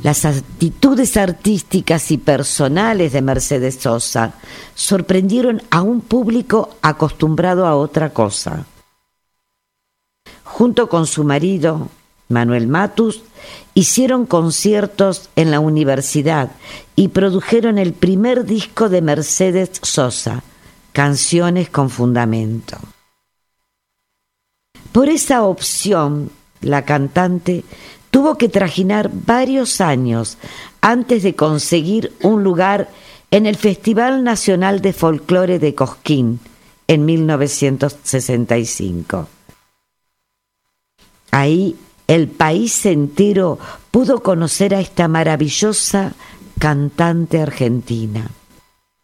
Las actitudes artísticas y personales de Mercedes Sosa sorprendieron a un público acostumbrado a otra cosa. Junto con su marido, Manuel Matus, hicieron conciertos en la universidad y produjeron el primer disco de Mercedes Sosa, Canciones con Fundamento. Por esa opción, la cantante tuvo que trajinar varios años antes de conseguir un lugar en el Festival Nacional de Folclore de Cosquín en 1965. Ahí el país entero pudo conocer a esta maravillosa cantante argentina.